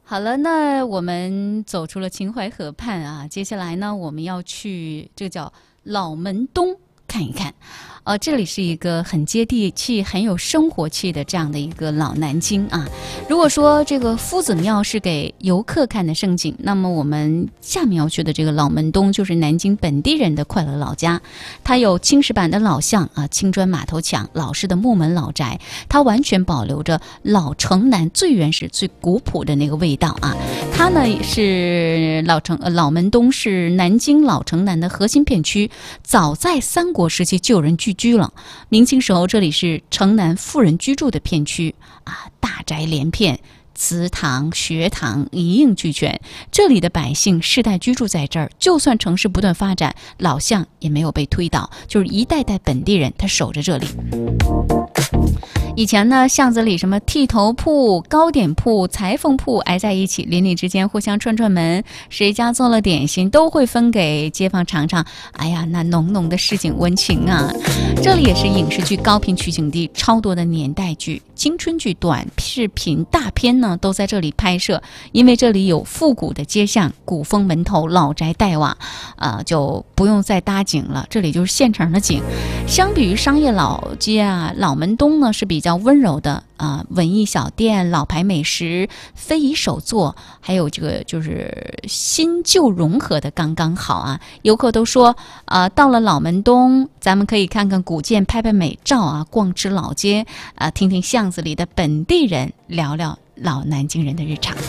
好了，那我们走出了秦淮河畔啊，接下来呢，我们要去这个叫老门东看一看。这里是一个很接地气、很有生活气的这样的一个老南京啊。如果说这个夫子庙是给游客看的胜景，那么我们下面要去的这个老门东就是南京本地人的快乐老家。它有青石板的老巷啊，青砖码头墙，老式的木门老宅，它完全保留着老城南最原始、最古朴的那个味道啊。它呢是老门东是南京老城南的核心片区，早在三国时期就有人聚居了。明清时候，这里是城南富人居住的片区啊，大宅连片，祠堂、学堂一应俱全。这里的百姓世代居住在这儿，就算城市不断发展，老巷也没有被推倒，就是一代代本地人他守着这里。以前呢，巷子里什么剃头铺、糕点铺、裁缝铺挨在一起，邻里之间互相串门，谁家做了点心都会分给街坊尝尝。哎呀，那浓浓的市井温情啊！这里也是影视剧高频取景地，超多的年代剧、青春剧、短视频、大片呢都在这里拍摄。因为这里有复古的街巷、古风门头、老宅带瓦，就不用再搭景了，这里就是现成的景。相比于商业老街啊，老门东呢是比较温柔的文艺小店、老牌美食、非遗手作，还有这个就是新旧融合的刚刚好啊。游客都说到了老门东，咱们可以看看古建、拍拍美照啊，逛吃老街听听巷子里的本地人聊聊老南京人的日常。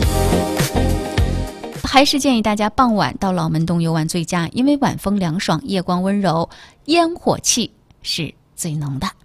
还是建议大家傍晚到老门东游玩最佳，因为晚风凉爽，夜光温柔，烟火气是最浓的。